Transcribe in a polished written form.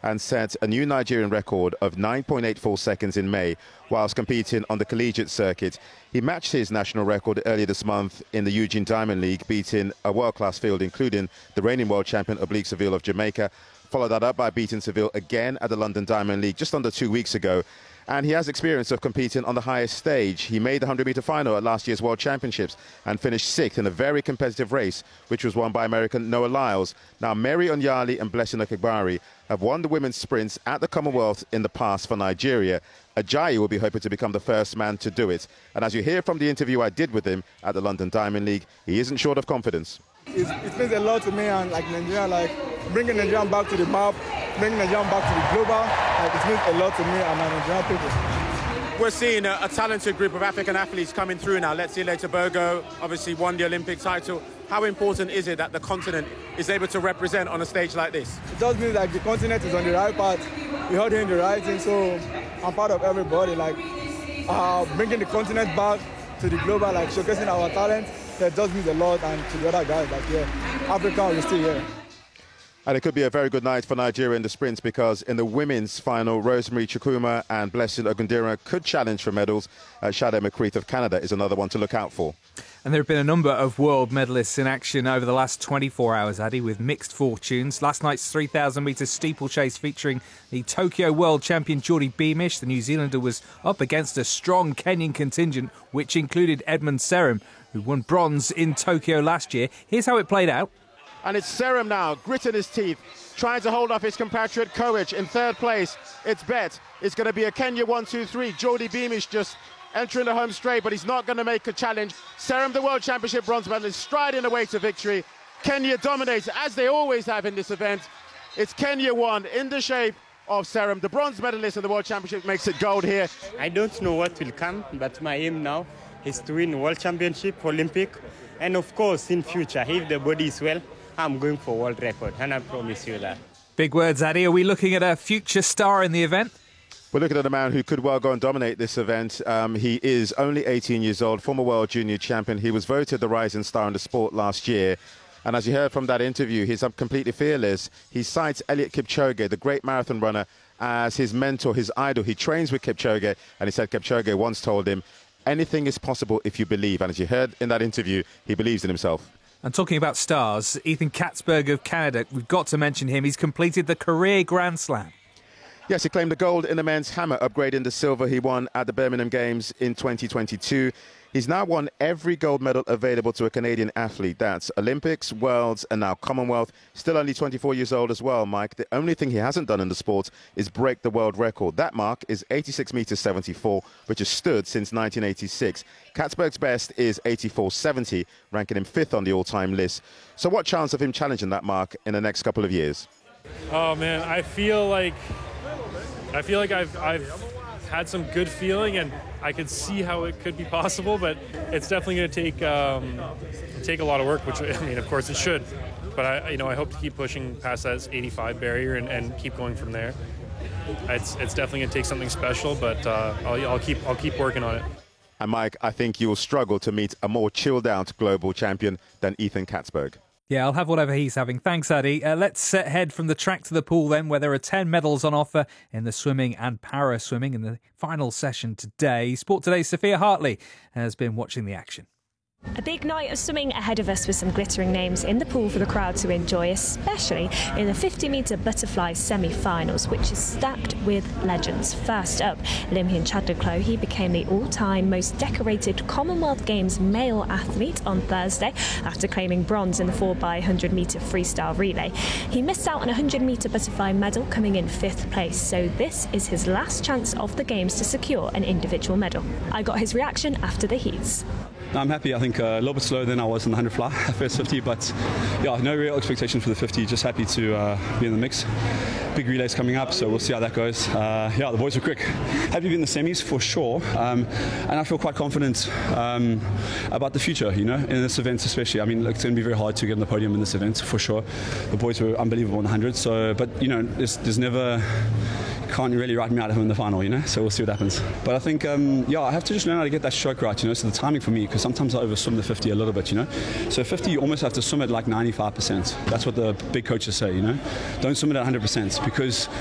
and set a new Nigerian record of 9.84 seconds in May whilst competing on the collegiate circuit. He matched his national record earlier this month in the Eugene Diamond League, beating a world-class field including the reigning world champion Oblique Seville of Jamaica. Followed that up by beating Seville again at the London Diamond League just under 2 weeks ago. And he has experience of competing on the highest stage. He made the 100-meter final at last year's World Championships and finished 6th in a very competitive race, which was won by American Noah Lyles. Now, Mary Onyali and Blessing Okagbari have won the women's sprints at the Commonwealth in the past for Nigeria. Ajayi will be hoping to become the first man to do it. And as you hear from the interview I did with him at the London Diamond League, he isn't short of confidence. It means a lot to me, and like Nigeria, bringing Nigeria back to the map, bringing Nigeria back to the global, it means a lot to me and my Nigerian people. We're seeing a talented group of African athletes coming through now. Let's see, Tobago obviously won the Olympic title. How important is it that the continent is able to represent on a stage like this? It just means the continent is on the right path. We're all doing the right thing, so I'm part of everybody. Bringing the continent back to the global, showcasing our talent. That does mean a lot, and to the other guys, Africa is still here. And it could be a very good night for Nigeria in the sprints, because in the women's final, Rosemary Chukwuma and Blessing Ogundira could challenge for medals. Sade McCreath of Canada is another one to look out for. And there have been a number of world medalists in action over the last 24 hours, Addy, with mixed fortunes. Last night's 3,000-metre steeplechase featuring the Tokyo world champion Geordie Beamish. The New Zealander was up against a strong Kenyan contingent, which included Edmund Serem, who won bronze in Tokyo last year. Here's how it played out. And it's Serem now, grit in his teeth, trying to hold off his compatriot Koech in third place. It's bet. It's going to be a Kenya 1-2-3. Geordie Beamish just entering the home straight, but he's not going to make a challenge. Serem, the World Championship bronze medalist, striding away to victory. Kenya dominates, as they always have in this event. It's Kenya 1 in the shape of Serem. The bronze medalist in the World Championship makes it gold here. I don't know what will come, but my aim now is to win World Championship, Olympic, and of course in future, if the body is well, I'm going for world record, and I promise you that. Big words, Addy. Are we looking at a future star in the event? We're looking at a man who could well go and dominate this event. He is only 18 years old, former world junior champion. He was voted the rising star in the sport last year. And as you heard from that interview, he's completely fearless. He cites Eliud Kipchoge, the great marathon runner, as his mentor, his idol. He trains with Kipchoge, and he said Kipchoge once told him, anything is possible if you believe. And as you heard in that interview, he believes in himself. And talking about stars, Ethan Katzberg of Canada, we've got to mention him. He's completed the career Grand Slam. Yes, he claimed the gold in the men's hammer, upgrading the silver he won at the Birmingham Games in 2022. He's now won every gold medal available to a Canadian athlete. That's Olympics, Worlds, and now Commonwealth. Still only 24 years old as well, Mike. The only thing he hasn't done in the sport is break the world record. That mark is 86 metres 74, which has stood since 1986. Katzberg's best is 84.70, ranking him 5th on the all-time list. So what chance of him challenging that mark in the next couple of years? Oh, man, I feel like I've had some good feeling, and I could see how it could be possible, but it's definitely going to take a lot of work, which, I mean, of course it should. But I hope to keep pushing past that 85 barrier and keep going from there. It's definitely going to take something special, but I'll keep working on it. And Mike, I think you will struggle to meet a more chilled out global champion than Ethan Katzberg. Yeah, I'll have whatever he's having. Thanks, Addy. Let's head from the track to the pool then, where there are 10 medals on offer in the swimming and para-swimming in the final session today. Sport Today's Sophia Hartley has been watching the action. A big night of swimming ahead of us with some glittering names in the pool for the crowd to enjoy, especially in the 50-metre butterfly semi-finals, which is stacked with legends. First up, Olympian Chad le Clos. He became the all-time most decorated Commonwealth Games male athlete on Thursday after claiming bronze in the 4x100-metre freestyle relay. He missed out on a 100-metre butterfly medal, coming in 5th place, so this is his last chance of the Games to secure an individual medal. I got his reaction after the heats. I'm happy. I think a little bit slower than I was in the 100 fly, first 50, but yeah, no real expectation for the 50. Just happy to be in the mix. Big relays coming up, so we'll see how that goes. Yeah, the boys were quick. Happy to be in the semis for sure, and I feel quite confident about the future, in this event especially. I mean, it's going to be very hard to get on the podium in this event for sure. The boys were unbelievable in the 100, so, but there's never... can't really write me out of him in the final, so we'll see what happens. But I think, I have to just learn how to get that stroke right, so the timing for me, because sometimes I overswim the 50 a little bit, So 50, you almost have to swim at like 95%. That's what the big coaches say, Don't swim it at 100%, because